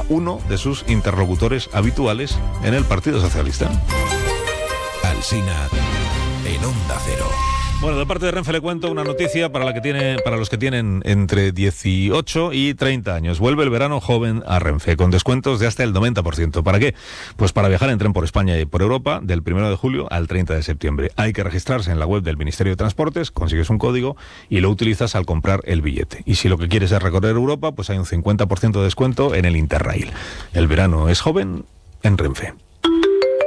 uno de sus interlocutores habituales en el Partido Socialista. Alsina en Onda Cero. Bueno, de parte de Renfe le cuento una noticia para los que tienen entre 18 y 30 años. Vuelve el verano joven a Renfe, con descuentos de hasta el 90%. ¿Para qué? Pues para viajar en tren por España y por Europa del 1 de julio al 30 de septiembre. Hay que registrarse en la web del Ministerio de Transportes, consigues un código y lo utilizas al comprar el billete. Y si lo que quieres es recorrer Europa, pues hay un 50% de descuento en el Interrail. El verano es joven en Renfe.